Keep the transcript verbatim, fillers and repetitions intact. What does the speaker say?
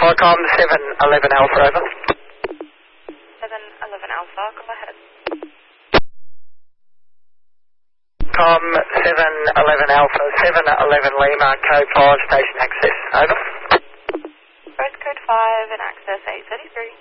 Foxcom seven eleven Alpha, over. seven eleven Alpha, go ahead. Com seven eleven Alpha, seven eleven Lima, code five, station access, over. Both code five and access eight thirty-three.